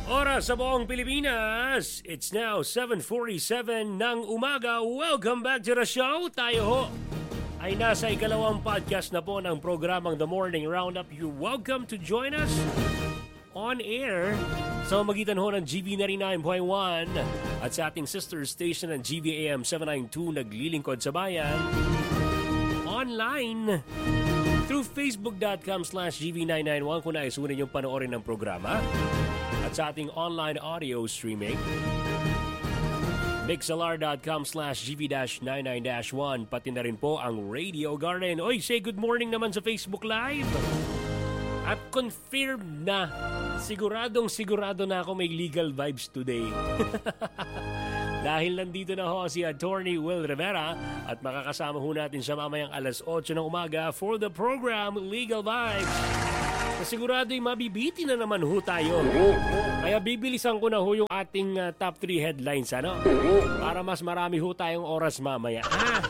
Oras sa buong Pilipinas. It's now 7:47 ng umaga. Welcome back to the show. Tayo ho ay nasa ikalawang podcast na po ng programang The Morning Roundup. You're welcome to join us on air sa magitan ho ng GB 99.1 at sa ating sister station ng GB AM 792 naglilingkod sa bayan. Online through facebook.com/GB991 kung nais unin yung panoorin ng programa. At sa ating online audio streaming, mixlr.com/gv-99-1, pati na rin po ang Radio Garden. Oy, say good morning naman sa Facebook Live. At confirmed na, sigurado na ako may legal vibes today. Dahil nandito na ho si Attorney Will Rivera at makakasama ho natin siya mamayang alas 8 ng umaga for the program Legal Vibes. Sigurado'y mabibiti na naman ho tayo. Kaya bibilisan ko na ho yung ating top 3 headlines, ano? Para mas marami ho tayong oras mamaya.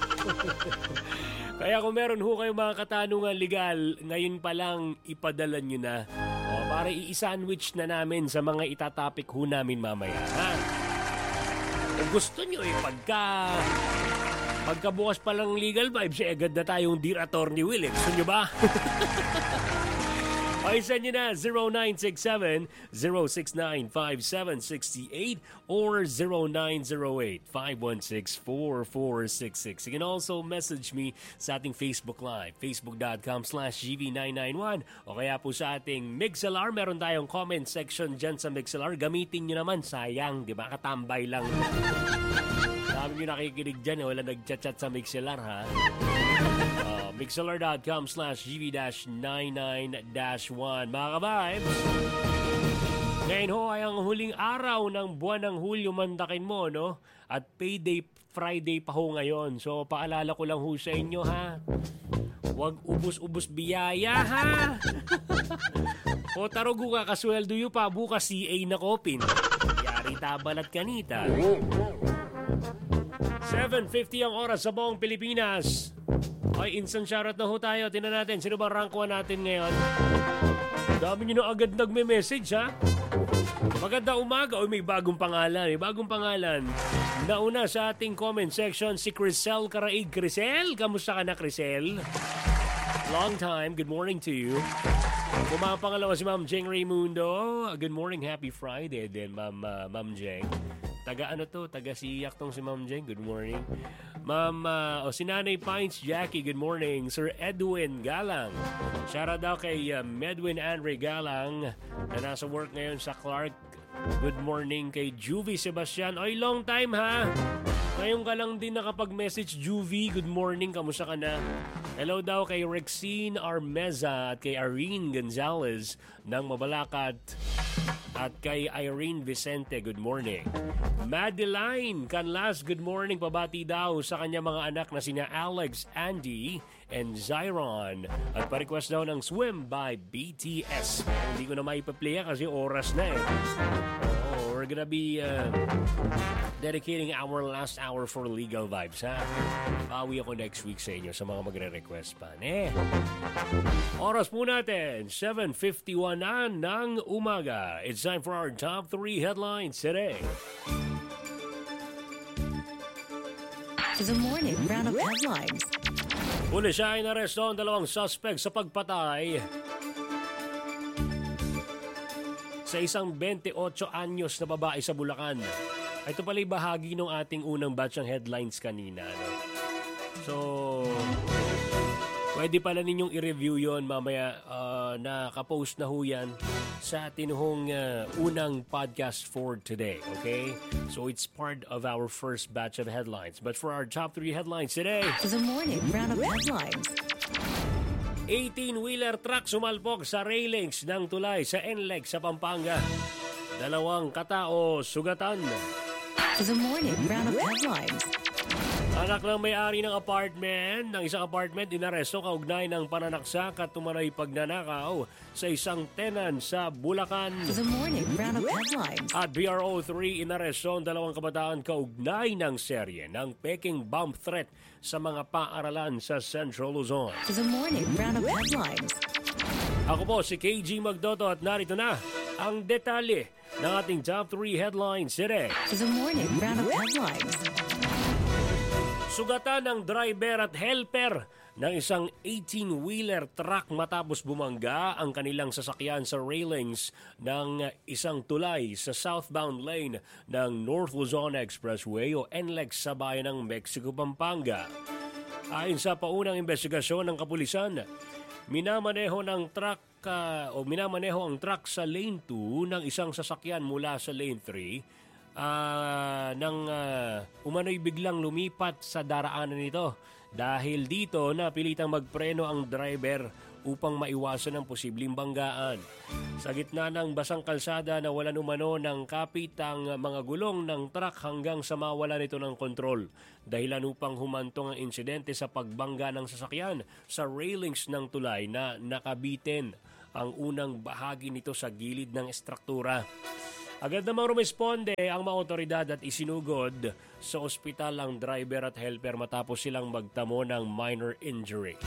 Kaya kung meron ho kayong mga katanungan legal, ngayon pa lang ipadala nyo na. Para i-sandwich na namin sa mga itatapik ho namin mamaya. Kung gusto nyo pagkabukas pa lang Legal Vibes, agad na tayong Dear Attorney Will. Gusto nyo ba? Ay, send nyo na 0967-069-5768 or 0908-516-4466. You can also message me sa ating Facebook Live, facebook.com/gv991 o kaya po sa ating Mixlr. Meron tayong comment section dyan sa Mixlr. Gamitin nyo naman, sayang, di ba? Katambay lang. Dami nyo nakikinig dyan, wala nag-chat-chat sa Mixlr, ha? mixlr.com/gv-99-1. Mga ka-vibes, ngayon ho ay ang huling araw ng buwan ng Hulyo, mandakin mo, no? At payday Friday pa ho ngayon. So, paalala ko lang ho sa inyo, ha? Huwag ubus-ubus biyaya, ha? O tarugo ka, kasweldo yu pa, bukas CA na kopin. Yari tabalat kanita. 7:50 ang oras sa buong Pilipinas. Ay, instant shoutout na ho tayo. Tingnan natin, sino bang rank 1 natin ngayon? Dami nyo na agad nagme-message, ha? Maganda umaga. Oy, may bagong pangalan. Nauna sa ating comment section, si Crisel Karaig. Crisel, kamusta ka na, Crisel? Long time. Good morning to you. Kumang pangalawa si Ma'am Jeng Raimundo. Good morning, happy Friday din, Ma'am Jeng. Taga siyak tong si Ma'am Jeng. Good morning. Ma'am, si Nanay Pines Jackie, good morning. Sir Edwin Galang. Shoutout daw kay Medwin Andre Galang na nasa work ngayon sa Clark. Good morning kay Juvie Sebastian. Oy, long time, ha? Ngayon ka lang din nakapag-message, Juvie. Good morning, kamusta ka na? Hello daw kay Rexine Armeza at kay Irene Gonzalez ng Mabalacat. At kay Irene Vicente, good morning. Madeline Canlas, good morning. Pabati daw sa kanya mga anak na sina Alex, Andy, and Zyron. At pa-request daw ng Swim by BTS. Hindi ko na maipa-play kasi oras na eh. We're gonna be dedicating our last hour for Legal Vibes, ha? Bawi ako next week sa inyo sa mga magre-request pa. Oras po natin, 7:51 na ng umaga. It's time for our top 3 headlines today. The Morning Roundup Headlines. Pulisya ay naresto ang 2 suspect sa pagpatay sa isang 28 anyos na babae sa Bulacan. Ito pala'y bahagi ng ating unang batch ng headlines kanina. No? So, pwede pala ninyong i-review yon mamaya. Nakapost na ho yan sa ating unang podcast for today. Okay? So, it's part of our first batch of headlines. But for our top 3 headlines today, The Morning Roundup Headlines. 18-wheeler truck sumalpok sa railings ng tulay sa NLEX sa Pampanga. 2 katao sugatan. The Morning Roundup Headlines. Anak ng may-ari ng isang apartment, inaresto kaugnay ng pananaksak at tumaray pagnanakaw sa isang tenant sa Bulacan. The Morning Roundup Headlines. At BRO3, inaresto ang 2 kabataan kaugnay ng serye ng peking bomb threat sa mga paaralan sa Central Luzon. The Morning Roundup Headlines. Ako po si KG Magdoto at narito na ang detalye ng ating top 3 headlines today. The morning roundup headlines. Sugatan ng driver at helper ng isang 18-wheeler truck matapos bumangga ang kanilang sasakyan sa railings ng isang tulay sa southbound lane ng North Luzon Expressway o NLEX sa bayan ng Mexico, Pampanga. Ayon sa paunang investigasyon ng kapulisan, minamaneho ang truck sa lane 2 ng isang sasakyan mula sa lane 3 nang umano'y biglang lumipat sa daraanan nito. Dahil dito, napilitang magpreno ang driver upang maiwasan ang posibleng banggaan. Sa gitna ng basang kalsada na walang umano ng kapit ang mga gulong ng truck hanggang sa mawala nito ng kontrol. Dahilan upang humantong ang insidente sa pagbangga ng sasakyan sa railings ng tulay na nakabitin ang unang bahagi nito sa gilid ng estruktura. Agad namang rumisponde ang mga otoridad at isinugod sa ospital ang driver at helper matapos silang magtamo ng minor injury.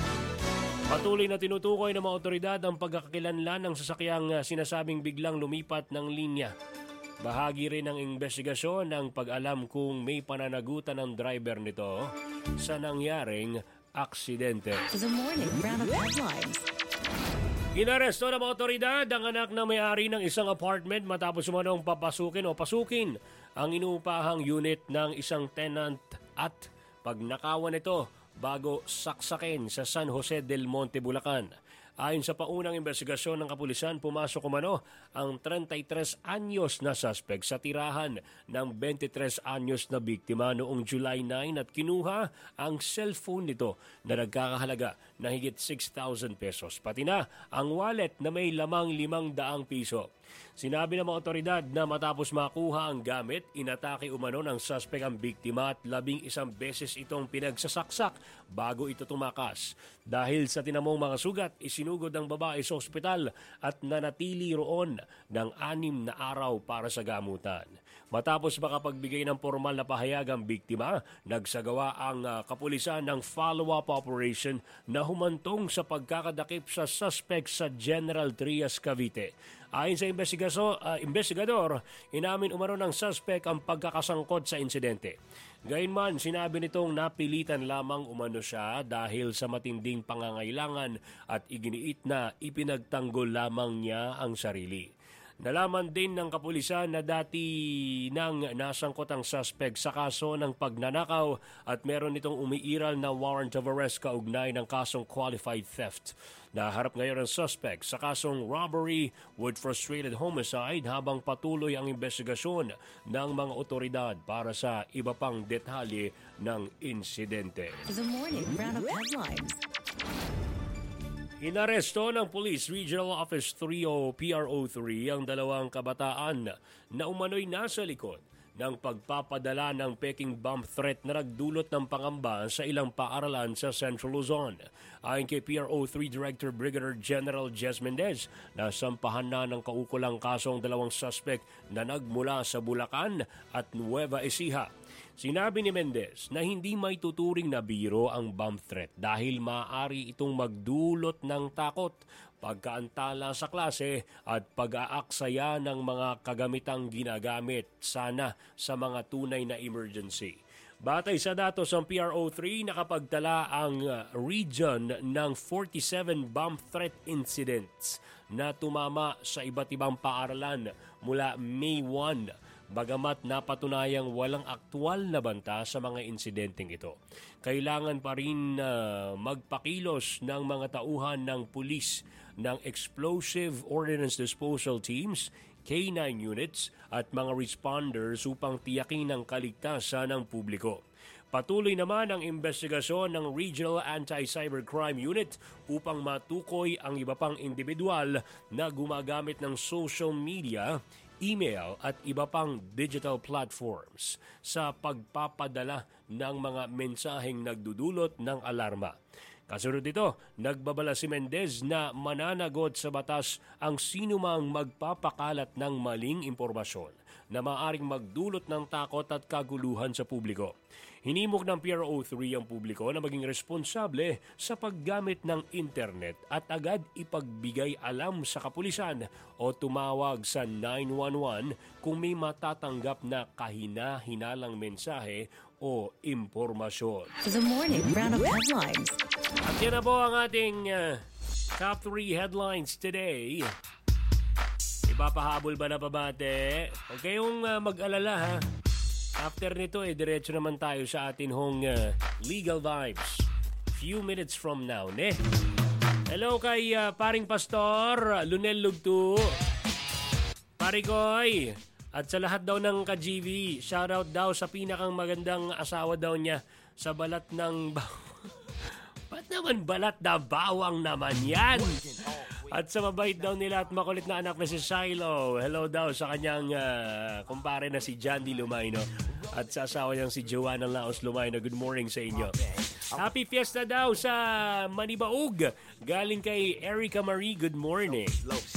Patuloy na tinutukoy ng mga otoridad ang pagkakakilanlan ng sasakyang sinasabing biglang lumipat ng linya. Bahagi rin ng investigasyon ang pag-alam kung may pananagutan ng driver nito sa nangyaring aksidente. The morning roundup headlines. Inaresto ng mga otoridad ang anak na may-ari ng isang apartment matapos umanong pasukin ang inuupahang unit ng isang tenant at pagnakawan ito bago saksakin sa San Jose del Monte, Bulacan. Ayon sa paunang investigasyon ng kapulisan, pumasok umano ang 33 anyos na suspect sa tirahan ng 23 anyos na biktima noong July 9 at kinuha ang cellphone nito na nagkakahalaga na higit 6,000 pesos. Pati na ang wallet na may lamang 500 piso. Sinabi ng mga otoridad na matapos makuha ang gamit, inatake umano ng suspect ang biktima at 11 beses itong pinagsasaksak bago ito tumakas. Dahil sa tinamong mga sugat, isinugod ang babae sa ospital at nanatili roon ng 6 na araw para sa gamutan. Matapos makapagbigay ng formal na pahayag ang biktima, nagsagawa ang kapulisan ng follow-up operation na humantong sa pagkakadakip sa suspect sa General Trias, Cavite. Ayon sa investigador, inamin umano ng suspect ang pagkakasangkot sa insidente. Gayunman, sinabi nitong napilitan lamang umano siya dahil sa matinding pangangailangan at iginiit na ipinagtanggol lamang niya ang sarili. Nalaman din ng kapulisan na dati nang nasangkot ang suspect sa kaso ng pagnanakaw at meron itong umiiral na warrant of arrest kaugnay ng kasong qualified theft. Naharap ngayon ang suspect sa kasong robbery with frustrated homicide habang patuloy ang investigasyon ng mga otoridad para sa iba pang detalye ng insidente. The morning roundup headlines. Inaresto ng Police Regional Office 3 o PRO3 ang 2 kabataan na umano'y nasa likod ng pagpapadala ng peking bomb threat na nagdulot ng pangamba sa ilang paaralan sa Central Luzon. Ayon kay PRO3 Director Brigadier General Jess Mendez, nasampahan na ng kaukulang kaso ang 2 suspect na nagmula sa Bulacan at Nueva Ecija. Sinabi ni Mendez na hindi may tuturing na biro ang bomb threat dahil maaari itong magdulot ng takot, pagkaantala sa klase at pag-aaksaya ng mga kagamitang ginagamit sana sa mga tunay na emergency. Batay sa datos ng PRO3, nakapagtala ang region ng 47 bomb threat incidents na tumama sa iba't ibang paaralan mula May 1. Bagamat napatunayang walang aktwal na banta sa mga insidenteng ito. Kailangan pa rin magpakilos ng mga tauhan ng pulis ng Explosive Ordnance Disposal Teams, K9 units at mga responders upang tiyakin ang kaligtasan ng publiko. Patuloy naman ang investigasyon ng Regional Anti-Cybercrime Unit upang matukoy ang iba pang individual na gumagamit ng social media, email at iba pang digital platforms sa pagpapadala ng mga mensaheng nagdudulot ng alarma. Kasunod nito, nagbabala si Mendez na mananagot sa batas ang sinumang magpapakalat ng maling impormasyon na maaaring magdulot ng takot at kaguluhan sa publiko. Hinimok ng PRO3 ang publiko na maging responsable sa paggamit ng internet at agad ipagbigay alam sa kapulisan o tumawag sa 911 kung may matatanggap na kahina-hinalang mensahe o impormasyon. The morning roundup headlines. At yan na po ang ating top 3 headlines today. Ipapahabol ba na pabate? Huwag kayong mag-alala ha. After nito diretso naman tayo sa atin hong Legal Vibes. Few minutes from now, ne? Hello kay paring Pastor, Lunel Lugtu, Parikoy, at sa lahat daw ng ka-GV. Shoutout daw sa pinakang magandang asawa daw niya sa balat ng... Ba't naman balat na bawang naman yan? At sa mabait daw nila at makulit na anak na si Shiloh. Hello daw sa kanyang kumpare na si Jandy Lumayno. At sa asawa niyang si Joanna Laos Lumayno. Good morning sa inyo. Happy Fiesta daw sa Manibaug. Galing kay Erica Marie. Good morning.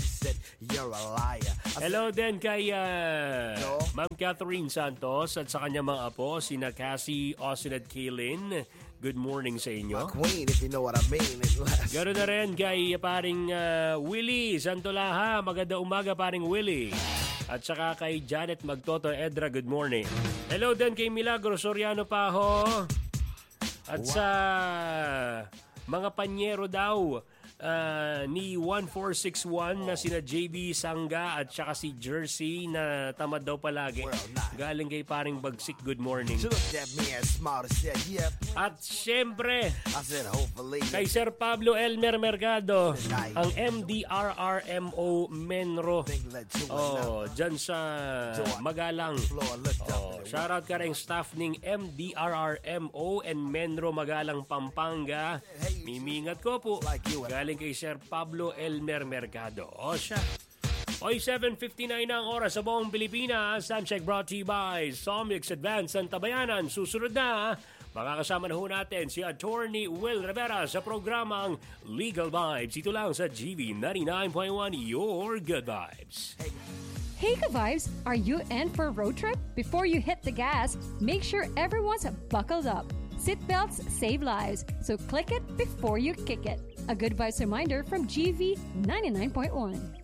Hello din kay Ma'am Catherine Santos at sa kanyang mga apo, sina Cassie, Austin at Kaylin. Good morning sa inyo. Queen, if you know what I mean. Ganoon na rin kay paring Willie Santolaha. Magandang umaga paring Willie. At saka kay Janet Magtoto Edra. Good morning. Hello din kay Milagro Soriano Paho. At sa mga panyero daw ni 1461 na sina JB Sangga at saka si Jersey na tamad daw palagi. Galing kay paring Bagsik, good morning. At syempre, kay Sir Pablo Elmer Mercado, ang MDRRMO Menro. Dyan sa Magalang. Shoutout ka rin staff ng MDRRMO and Menro Magalang, Pampanga. Mimingat ko po. Galing kay Sir Pablo Elmer Mercado. O siya. Hoy, 7:59 na ang oras sa buong Pilipinas. Time check brought to you by Somix Advance Tabayanan. Susunod na, makakasama na ho natin si Attorney Will Rivera sa programang Legal Vibes. Ito lang sa GV 99.1, Your Good Vibes. Hey Good Vibes, are you in for a road trip? Before you hit the gas, make sure everyone's buckled up. Seatbelts save lives, so click it before you kick it. A Good Vibes reminder from GV 99.1.